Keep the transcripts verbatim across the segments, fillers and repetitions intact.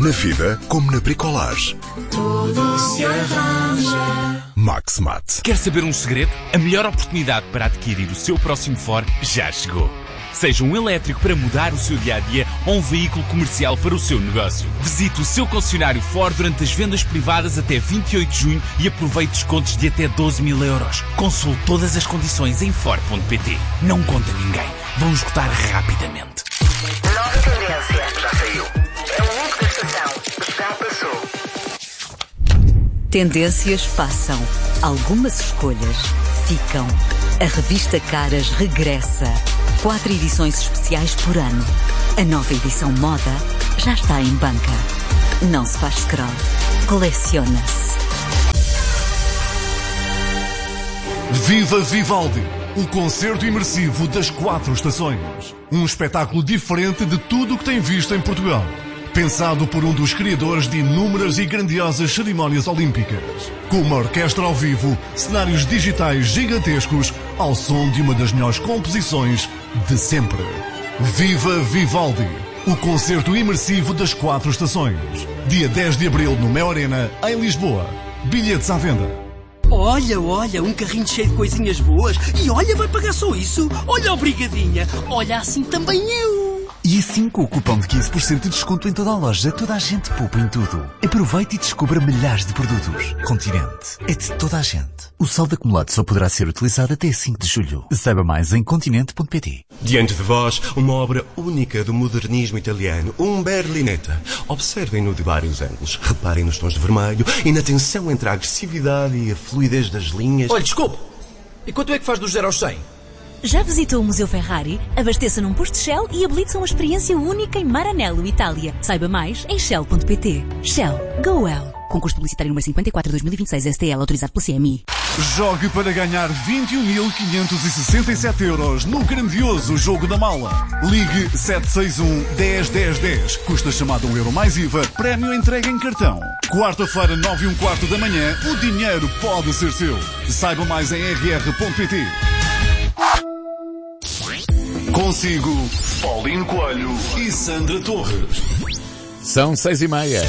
Na vida, como na bricolage. Tudo se arranja. Maxmat. Quer saber um segredo? A melhor oportunidade para adquirir o seu próximo Ford já chegou. Seja um elétrico para mudar o seu dia-a-dia ou um veículo comercial para o seu negócio. Visite o seu concessionário Ford durante as vendas privadas até vinte e oito de junho e aproveite descontos de até doze mil euros. Consulte todas as condições em Ford ponto pt. Não conta a ninguém. Vão esgotar rapidamente. Nova tendência. Já saiu. É o look da estação. Já passou. Tendências passam. Algumas escolhas ficam. A revista Caras regressa. Quatro edições especiais por ano. A nova edição moda já está em banca. Não se faz scroll. Coleciona-se. Viva Vivaldi! O concerto imersivo das quatro estações. Um espetáculo diferente de tudo o que tem visto em Portugal. Pensado por um dos criadores de inúmeras e grandiosas cerimónias olímpicas. Com uma orquestra ao vivo, cenários digitais gigantescos, ao som de uma das melhores composições de sempre. Viva Vivaldi! O concerto imersivo das quatro estações. Dia dez de abril no Mel Arena, em Lisboa. Bilhetes à venda. Olha, olha, um carrinho cheio de coisinhas boas. E olha, vai pagar só isso. Olha, obrigadinha. Olha, assim também eu. E assim, com o cupom de quinze por cento de desconto em toda a loja, toda a gente poupa em tudo. Aproveite e descubra milhares de produtos. Continente. É de toda a gente. O saldo acumulado só poderá ser utilizado até cinco de julho. Saiba mais em continente ponto pt. Diante de vós, uma obra única do modernismo italiano, um Berlinetta. Observem-no de vários ângulos. Reparem nos tons de vermelho e na tensão entre a agressividade e a fluidez das linhas. Olha, desculpe. E quanto é que faz dos zero aos cem? Já visitou o Museu Ferrari? Abasteça num posto Shell e habilite-se a uma experiência única em Maranello, Itália. Saiba mais em shell ponto pt. Shell. Go well. Concurso publicitário número cinquenta e quatro de dois mil e vinte e seis S T L, autorizado pela C M I. Jogue para ganhar vinte e um mil quinhentos e sessenta e sete euros no grandioso Jogo da Mala. Ligue sete seis um, dez, dez, dez. Custa chamada um euro mais I V A. Prémio entrega em cartão. Quarta-feira, nove e um quarto da manhã, o dinheiro pode ser seu. Saiba mais em r r ponto pt. Consigo, Paulinho Coelho e Sandra Torres. São seis e meia.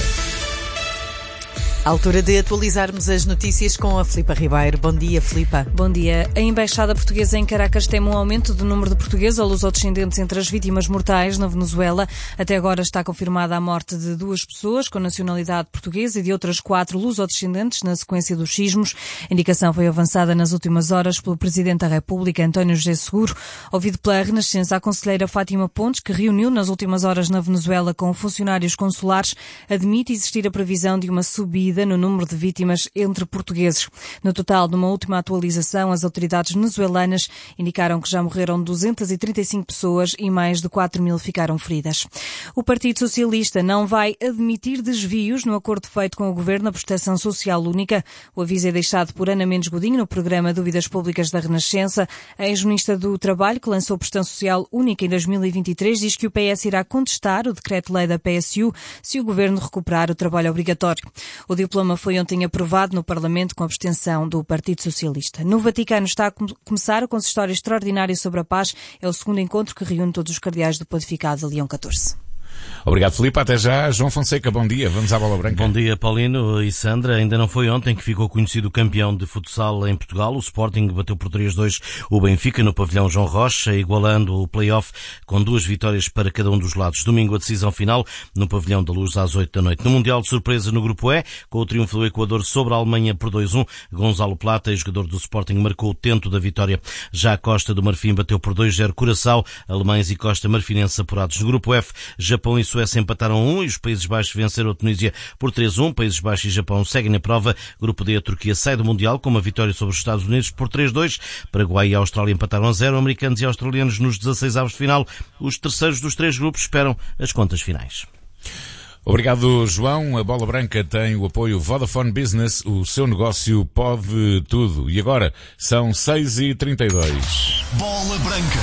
Altura de atualizarmos as notícias com a Filipa Ribeiro. Bom dia, Filipa. Bom dia. A Embaixada Portuguesa em Caracas teme um aumento do número de portugueses ou lusodescendentes entre as vítimas mortais na Venezuela. Até agora está confirmada a morte de duas pessoas com nacionalidade portuguesa e de outras quatro lusodescendentes na sequência dos sismos. A indicação foi avançada nas últimas horas pelo Presidente da República, António José Seguro. Ouvido pela Renascença, a conselheira Fátima Pontes, que reuniu nas últimas horas na Venezuela com funcionários consulares, admite existir a previsão de uma subida no número de vítimas entre portugueses. No total, numa última atualização, as autoridades venezuelanas indicaram que já morreram duzentas e trinta e cinco pessoas e mais de quatro mil ficaram feridas. O Partido Socialista não vai admitir desvios no acordo feito com o Governo na Prestação Social Única. O aviso é deixado por Ana Mendes Godinho no programa Dúvidas Públicas da Renascença. A ex-ministra do Trabalho, que lançou a Prestação Social Única em dois mil e vinte e três, diz que o P S irá contestar o decreto-lei da P S U se o Governo recuperar o trabalho obrigatório. O diploma foi ontem aprovado no Parlamento com a abstenção do Partido Socialista. No Vaticano está a começar o consistório extraordinário sobre a paz. É o segundo encontro que reúne todos os cardeais do pontificado de Leão catorze. Obrigado, Filipe. Até já. João Fonseca, bom dia. Vamos à bola branca. Bom dia, Paulino e Sandra. Ainda não foi ontem que ficou conhecido o campeão de futsal em Portugal. O Sporting bateu por três a dois o Benfica no pavilhão João Rocha, igualando o play-off com duas vitórias para cada um dos lados. Domingo, a decisão final no pavilhão da Luz às oito da noite. No Mundial de Surpresa no Grupo E, com o triunfo do Equador sobre a Alemanha por dois a um, Gonzalo Plata, jogador do Sporting, marcou o tento da vitória. Já a Costa do Marfim bateu por dois a zero Curaçao, alemães e Costa Marfinense apurados. No Grupo F, Japão e Suécia empataram um e os Países Baixos venceram a Tunísia por três a um. Países Baixos e Japão seguem na prova. Grupo D, a Turquia sai do Mundial com uma vitória sobre os Estados Unidos por três a dois. Paraguai e Austrália empataram a zero. Americanos e australianos nos dezasseis avos de final. Os terceiros dos três grupos esperam as contas finais. Obrigado, João. A Bola Branca tem o apoio Vodafone Business. O seu negócio pode tudo. E agora são seis e trinta e dois. Bola Branca.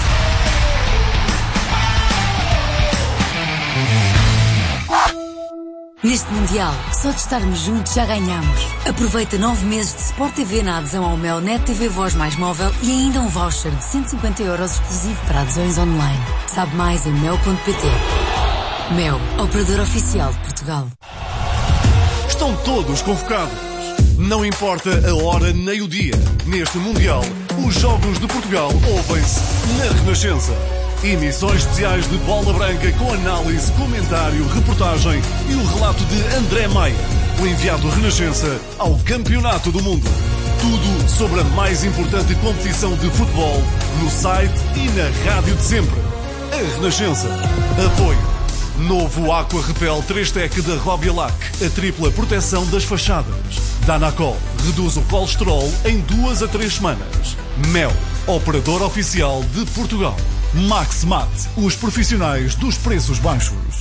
Neste Mundial, só de estarmos juntos já ganhamos. Aproveita nove meses de Sport T V na adesão ao Mel Net T V Voz mais móvel e ainda um voucher de cento e cinquenta euros exclusivo para adesões online. Sabe mais em mel ponto pt. Mel, operador oficial de Portugal. Portugal. Estão todos convocados. Não importa a hora nem o dia. Neste Mundial, os Jogos de Portugal ouvem-se na Renascença. Emissões especiais de Bola Branca com análise, comentário, reportagem e o relato de André Maia, o enviado Renascença ao Campeonato do Mundo. Tudo sobre a mais importante competição de futebol no site e na rádio de sempre. A Renascença. Apoio. Novo Aqua Repel três Tec da Robialac. A tripla proteção das fachadas. Danacol reduz o colesterol em duas a três semanas. Mel, operador oficial de Portugal. Maximat, os profissionais dos preços baixos.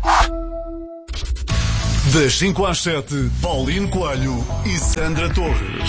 Das cinco às sete, Paulinho Coelho e Sandra Torres.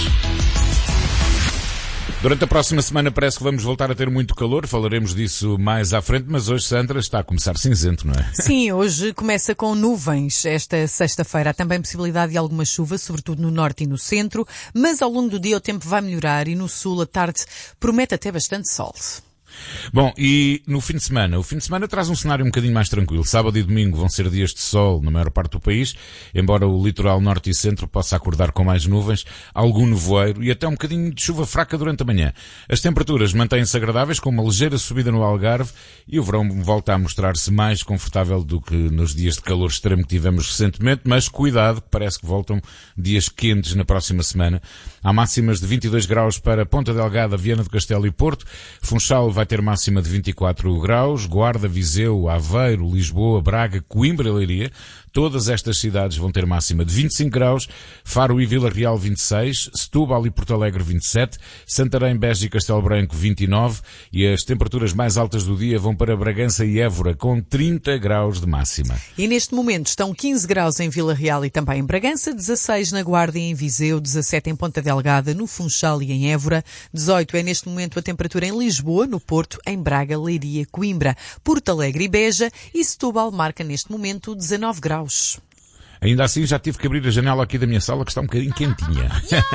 Durante a próxima semana parece que vamos voltar a ter muito calor, falaremos disso mais à frente, mas hoje, Sandra, está a começar cinzento, não é? Sim, hoje começa com nuvens. Esta sexta-feira há também possibilidade de alguma chuva, sobretudo no norte e no centro, mas ao longo do dia o tempo vai melhorar e no sul a tarde promete até bastante sol. Bom, e no fim de semana? O fim de semana traz um cenário um bocadinho mais tranquilo. Sábado e domingo vão ser dias de sol na maior parte do país, embora o litoral norte e centro possa acordar com mais nuvens, algum nevoeiro e até um bocadinho de chuva fraca durante a manhã. As temperaturas mantêm-se agradáveis, com uma ligeira subida no Algarve, e o verão volta a mostrar-se mais confortável do que nos dias de calor extremo que tivemos recentemente, mas cuidado, parece que voltam dias quentes na próxima semana. Há máximas de vinte e dois graus para Ponta Delgada, Viana do Castelo e Porto. Funchal vai ter máxima de vinte e quatro graus, Guarda, Viseu, Aveiro, Lisboa, Braga, Coimbra e Leiria. Todas estas cidades vão ter máxima de vinte e cinco graus, Faro e Vila Real vinte e seis, Setúbal e Porto Alegre vinte e sete, Santarém, Beja e Castelo Branco vinte e nove e as temperaturas mais altas do dia vão para Bragança e Évora com trinta graus de máxima. E neste momento estão quinze graus em Vila Real e também em Bragança, dezasseis na Guarda e em Viseu, dezassete em Ponta Delgada, no Funchal e em Évora, dezoito é neste momento a temperatura em Lisboa, no Porto, em Braga, Leiria, Coimbra, Porto Alegre e Beja, e Setúbal marca neste momento dezanove graus. Ainda assim já tive que abrir a janela aqui da minha sala, que está um bocadinho quentinha.